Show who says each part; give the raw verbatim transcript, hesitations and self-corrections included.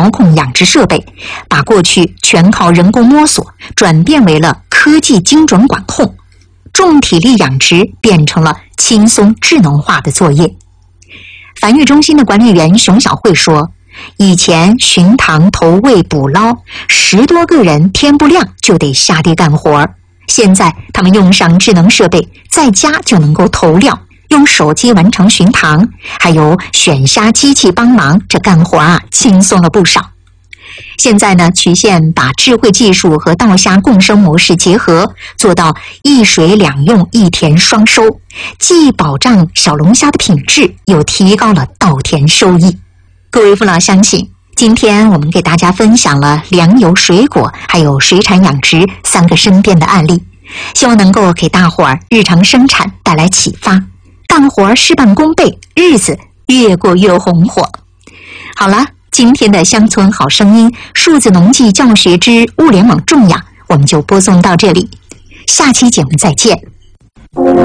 Speaker 1: 遥控养殖设备，把过去全靠人工摸索转变为了科技精准管控，重体力养殖变成了轻松智能化的作业。繁育中心的管理员熊小慧说，以前巡塘投喂捕捞，十多个人天不亮就得下地干活，现在他们用上智能设备，在家就能够投料，用手机完成巡塘，还有选虾机器帮忙，这干活啊轻松了不少。现在呢，曲线把智慧技术和稻虾共生模式结合，做到一水两用一田双收，既保障小龙虾的品质，又提高了稻田收益。各位父老乡亲，今天我们给大家分享了粮油、水果还有水产养殖三个身边的案例，希望能够给大伙儿日常生产带来启发，干活事半功倍，日子越过越红火。好了，今天的乡村好声音数字农技教学之物联网种养，我们就播送到这里，下期节目再见。